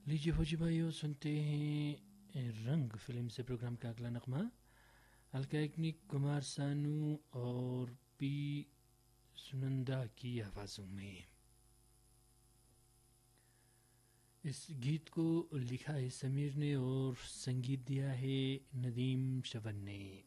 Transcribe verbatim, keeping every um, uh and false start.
लीजिए फौजी भाइयों, सुनते हैं रंग फिल्म से प्रोग्राम का अगला नगमा अलका याग्निक, कुमार सानू और पी सुनंदा की आवाज़ों में। इस गीत को लिखा है समीर ने और संगीत दिया है नदीम श्रवण ने।